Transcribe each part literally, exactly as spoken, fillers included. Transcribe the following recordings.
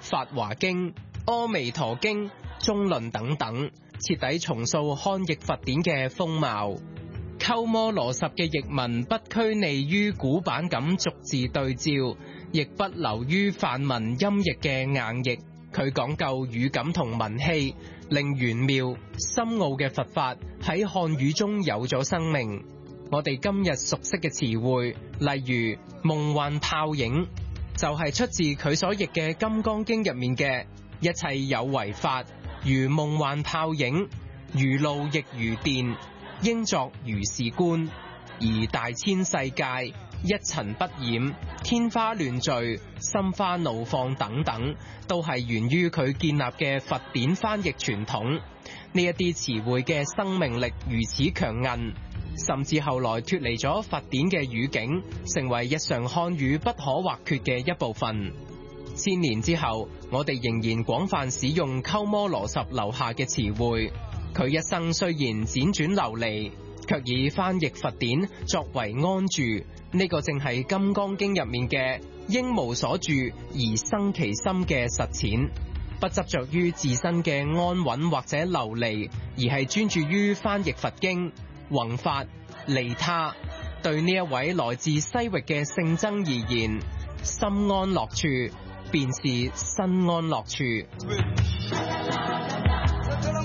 法華經、阿彌陀經、中論等等，徹底重塑漢譯佛典嘅風貌。鳩摩羅什嘅譯文不拘泥於古板咁逐字對照，亦不流於梵文音譯嘅硬譯。佢講究語感同文氣，令玄妙深奧嘅佛法喺漢語中有咗生命。我哋今日熟悉嘅詞彙，例如夢幻泡影，就係、是、出自佢所譯嘅《金剛經》入面嘅一切有為法，如夢幻泡影，如露亦如電，應作如是觀。而大千世界一塵不染，天花亂墜，心花怒放等等，都係源於佢建立嘅佛典翻譯傳統。呢一啲詞彙嘅生命力如此強韌，甚至後來脫離咗佛典嘅語境，成為日常漢語不可或缺嘅一部分。千年之後，我哋仍然廣泛使用鳩摩羅什留下嘅詞彙。佢一生雖然輾轉流離，卻以翻譯佛典作為安住。呢、這個正係《金剛經》入面嘅應無所住而生其心嘅實踐，不執着於自身嘅安穩或者流離，而係專注於翻譯佛經、弘法、利他。對呢一位來自西域嘅聖僧而言，心安樂處便是身安樂處。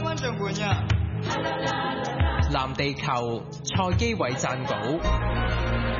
藍地球蔡基偉撰稿。